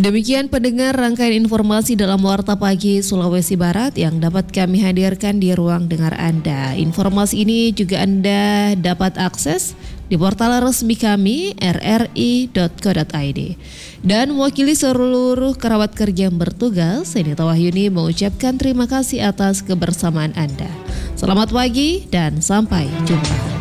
Demikian pendengar rangkaian informasi dalam Warta Pagi Sulawesi Barat yang dapat kami hadirkan di ruang dengar Anda. Informasi ini juga Anda dapat akses di portal resmi kami rri.co.id. Dan mewakili seluruh kerabat kerja yang bertugas, Senita Wahyuni mengucapkan terima kasih atas kebersamaan Anda. Selamat pagi dan sampai jumpa.